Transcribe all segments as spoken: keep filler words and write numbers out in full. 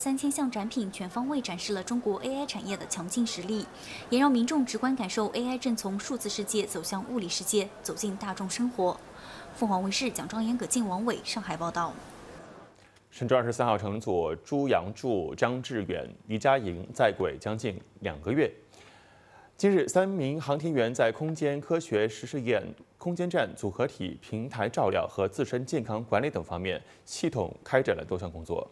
三千项展品全方位展示了中国 A I 产业的强劲实力，也让民众直观感受 A I 正从数字世界走向物理世界，走进大众生活。凤凰卫视蒋庄严、葛静、王伟上海报道。 神舟二十三号乘组朱杨柱、张志远、于佳莹在轨将近两个月。今日，三名航天员在空间科学实试验、空间站组合体、平台照料和自身健康管理等方面系统开展了多项工作。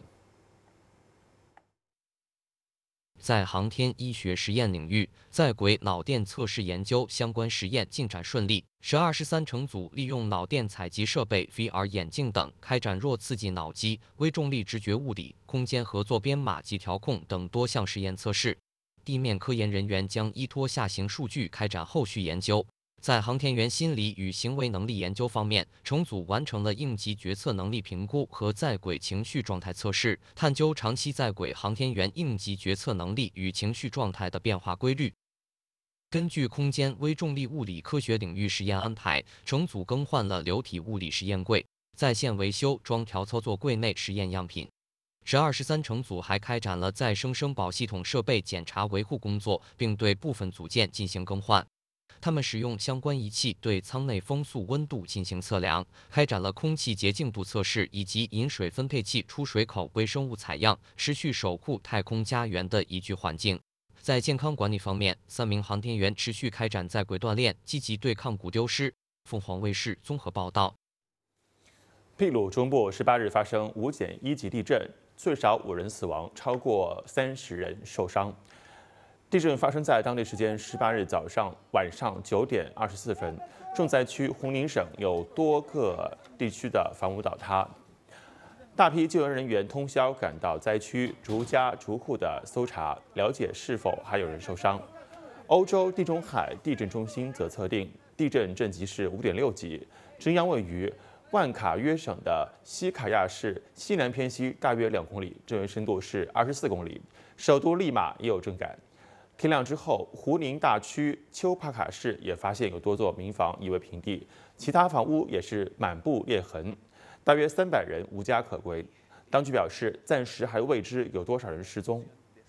在航天医学实验领域，在轨脑电测试研究相关实验进展顺利。神二十三乘组利用脑电采集设备、V R 眼镜等，开展弱刺激脑机、微重力直觉物理、空间合作编码及调控等多项实验测试。地面科研人员将依托下行数据开展后续研究。 在航天员心理与行为能力研究方面，乘组完成了应急决策能力评估和在轨情绪状态测试，探究长期在轨航天员应急决策能力与情绪状态的变化规律。根据空间微重力物理科学领域实验安排，乘组更换了流体物理实验柜，在线维修装调操作柜内实验样品。神二十三乘组还开展了再生生保系统设备检查维护工作，并对部分组件进行更换。 他们使用相关仪器对舱内风速温度进行测量，开展了空气洁净度测试以及饮水分配器出水口微生物采样，持续守护太空家园的宜居环境。在健康管理方面，三名航天员持续开展在轨锻炼，积极对抗骨丢失。凤凰卫视综合报道。 秘鲁中部十八日发生五点一级地震，最少五人死亡，超过三十人受伤。 地震发生在当地时间十八日早上晚上九点二十四分，重灾区湖宁省有多个地区的房屋倒塌，大批救援人员通宵赶到灾区，逐家逐户的搜查，了解是否还有人受伤。欧洲地中海地震中心则测定地震震级是五点六级，震央位于万卡约省的西卡亚市西南偏西大约两公里，震源深度是二十四公里，首都利马也有震感。 天亮之后，湖宁大区丘帕卡市也发现有多座民房夷为平地，其他房屋也是满布裂痕，大约三百人无家可归。当局表示，暂时还未知有多少人失踪。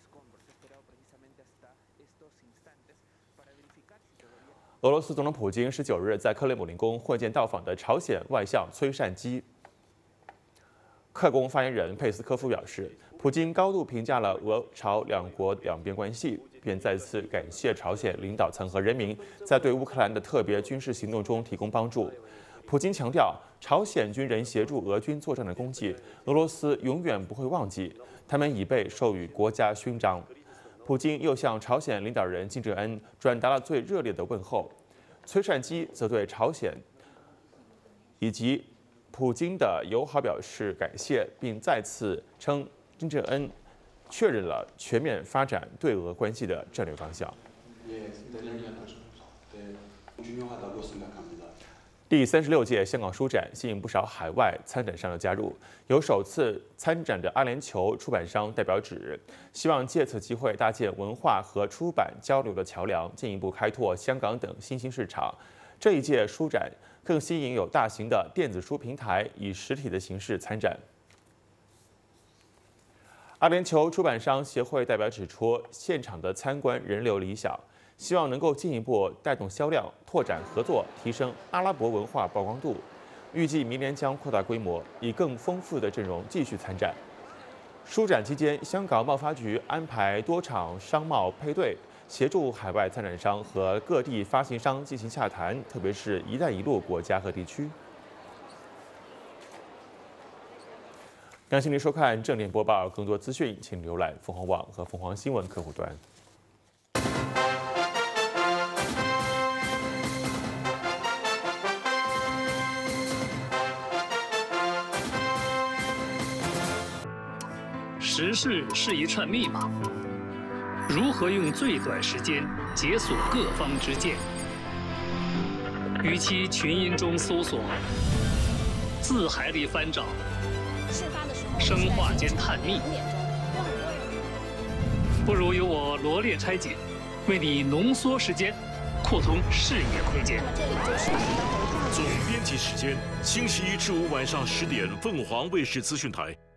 俄罗斯总统普京十九日在克里姆林宫会见到访的朝鲜外相崔善基。克宫发言人佩斯科夫表示，普京高度评价了俄朝两国两边关系。 便再次感谢朝鲜领导层和人民在对乌克兰的特别军事行动中提供帮助。普京强调，朝鲜军人协助俄军作战的功绩，俄罗斯永远不会忘记，他们已被授予国家勋章。普京又向朝鲜领导人金正恩转达了最热烈的问候。崔善基则对朝鲜以及普京的友好表示感谢，并再次称金正恩 确认了全面发展对俄关系的战略方向。第三十六届香港书展吸引不少海外参展商的加入，有首次参展的阿联酋出版商代表指，希望借此机会搭建文化和出版交流的桥梁，进一步开拓香港等新兴市场。这一届书展更吸引有大型的电子书平台以实体的形式参展。 阿联酋出版商协会代表指出，现场的参观人流理想，希望能够进一步带动销量、拓展合作，提升阿拉伯文化曝光度。预计明年将扩大规模，以更丰富的阵容继续参展。书展期间，香港贸发局安排多场商贸配对，协助海外参展商和各地发行商进行洽谈，特别是“一带一路”国家和地区。 感谢您收看正点播报，更多资讯请浏览凤凰网和凤凰新闻客户端。 时事是一串密码，如何用最短时间解锁各方之见？与其群音中搜索，字海里翻找。 生化间探秘，不如由我罗列拆解，为你浓缩时间，扩通视野空间。 总编辑时间：星期一至五晚上十点，凤凰卫视资讯台。